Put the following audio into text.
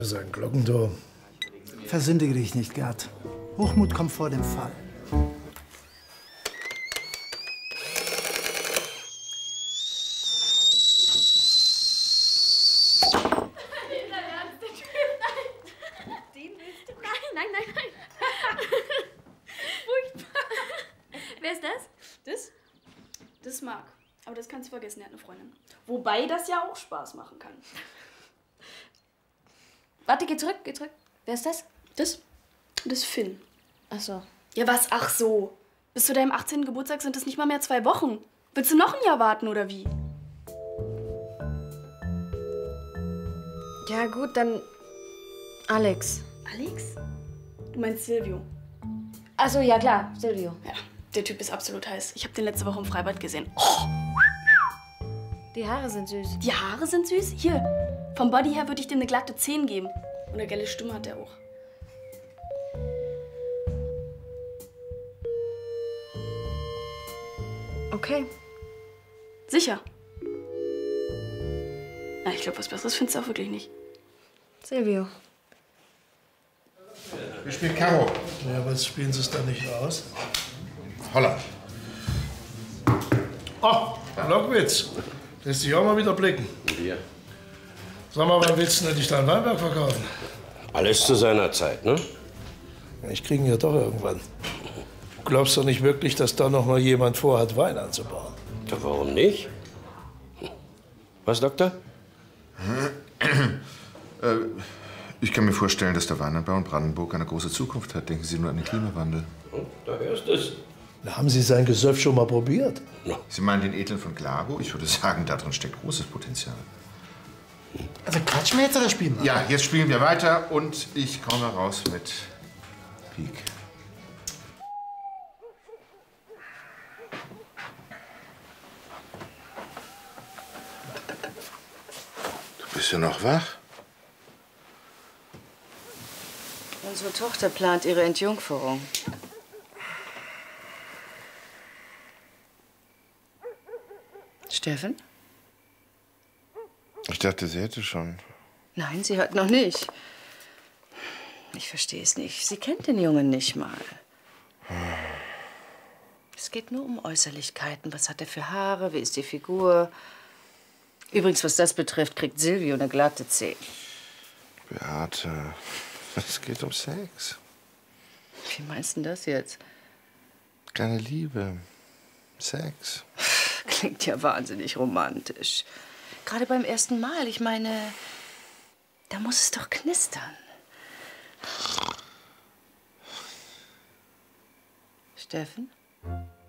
Das ist ein Glockenturm. Versündige dich nicht, Gerd. Hochmut kommt vor dem Fall. Wer ist das? Das ist Marc. Aber das kannst du vergessen, er hat eine Freundin. Wobei das ja auch Spaß machen kann. Warte, geh zurück. Wer ist das? Das ist Finn. Ach so. Ja, was? Ach so. Bis zu deinem 18. Geburtstag sind es nicht mal mehr 2 Wochen. Willst du noch ein Jahr warten, oder wie? Ja, gut, dann Alex. Alex? Du meinst Silvio. Ach so, ja klar, Silvio. Ja, der Typ ist absolut heiß. Ich habe den letzte Woche im Freibad gesehen. Oh. Die Haare sind süß. Die Haare sind süß? Hier, vom Body her würde ich dem eine glatte 10 geben. Und eine geile Stimme hat er auch. Okay. Sicher? Na, ich glaube, was Besseres findest du auch wirklich nicht. Silvio. Wir spielen Karo. Ja, was spielen Sie es da nicht aus? Holland. Oh, Lockwitz. Lässt sich auch mal wieder blicken. Ja. Sag mal, wann willst du denn dich dein Weinberg verkaufen? Alles zu seiner Zeit, ne? Ich kriege ihn ja doch irgendwann. Du glaubst doch nicht wirklich, dass da noch mal jemand vorhat, Wein anzubauen? Ja, warum nicht? Was, Doktor? Ich kann mir vorstellen, dass der Weinanbau in Brandenburg eine große Zukunft hat. Denken Sie nur an den Klimawandel. Da hörst du es. Haben Sie sein Gesöff schon mal probiert? Sie meinen den Edlen von Glabo? Ich würde sagen, darin steckt großes Potenzial. Also quatschen wir jetzt oder spielen wir? Ja, jetzt spielen wir weiter und ich komme raus mit Pik. Du bist ja noch wach? Unsere Tochter plant ihre Entjungferung. Steffen? Ich dachte, sie hätte schon. Nein, sie hat noch nicht. Ich verstehe es nicht. Sie kennt den Jungen nicht mal. Es geht nur um Äußerlichkeiten. Was hat er für Haare? Wie ist die Figur? Übrigens, was das betrifft, kriegt Silvio eine glatte 10. Beate, es geht um Sex. Wie meinst du das jetzt? Kleine Liebe. Sex. Klingt ja wahnsinnig romantisch. Gerade beim ersten Mal. Ich meine, da muss es doch knistern. Steffen?